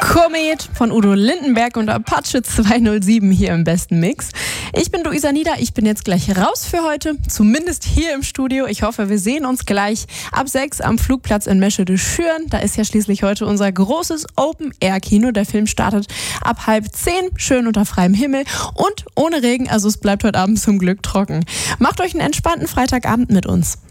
Komet von Udo Lindenberg und Apache 207 hier im besten Mix. Ich bin Luisa Nieder, ich bin jetzt gleich raus für heute, zumindest hier im Studio. Ich hoffe, wir sehen uns gleich ab 6 am Flugplatz in Meschede-Schüren. Da ist ja schließlich heute unser großes Open-Air-Kino. Der Film startet ab 9:30, schön unter freiem Himmel und ohne Regen, also es bleibt heute Abend zum Glück trocken. Macht euch einen entspannten Freitagabend mit uns.